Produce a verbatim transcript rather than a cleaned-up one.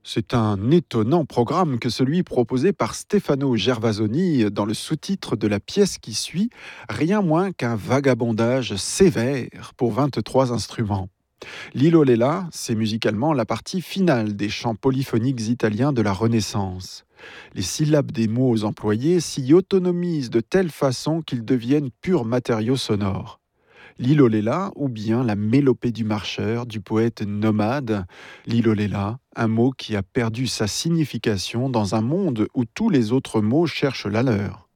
C'est un étonnant programme que celui proposé par Stefano Gervasoni dans le sous-titre de la pièce qui suit, rien moins qu'un vagabondage sévère pour vingt-trois instruments. Lilo Lella, c'est musicalement la partie finale des chants polyphoniques italiens de la Renaissance. Les syllabes des mots employés s'y autonomisent de telle façon qu'ils deviennent purs matériaux sonores. L'iloléla ou bien la mélopée du marcheur du poète nomade. L'iloléla, un mot qui a perdu sa signification dans un monde où tous les autres mots cherchent la leur.